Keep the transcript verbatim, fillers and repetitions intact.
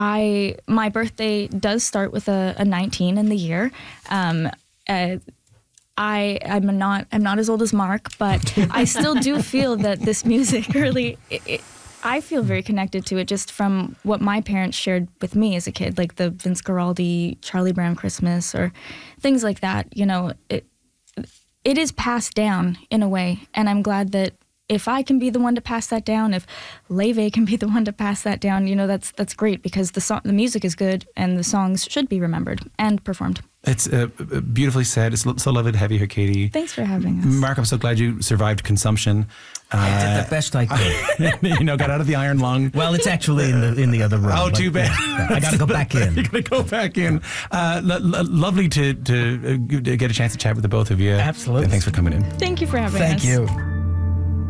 I my birthday does start with a, a nineteen in the year. Um, uh, I I'm not I'm not as old as Mark, but I still do feel that this music really. It, it, I feel very connected to it just from what my parents shared with me as a kid, like the Vince Guaraldi, Charlie Brown Christmas, or things like that. You know, it it is passed down in a way, and I'm glad that if I can be the one to pass that down, if Leve can be the one to pass that down, you know, that's that's great because the song, the music is good, and the songs should be remembered and performed. It's uh, beautifully said. It's so lovely to have you here, Katie. Thanks for having us. Mark, I'm so glad you survived consumption. Uh, I did the best I could. You know, got out of the iron lung. Well, it's actually in the in the other room. Oh, too bad. Yeah, I got to go back in. You got to go back in. Uh, lo- lo- lovely to, to, uh, to get a chance to chat with the both of you. Absolutely. And thanks for coming in. Thank you for having Thank us. Thank you.